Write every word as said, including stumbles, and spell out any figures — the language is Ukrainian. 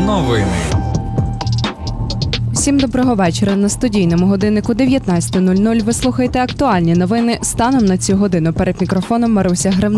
Новини. Всім доброго вечора. На студійному годиннику дев'ятнадцята нуль нуль ви слухаєте актуальні новини станом на цю годину. Перед мікрофоном Маруся Гривна.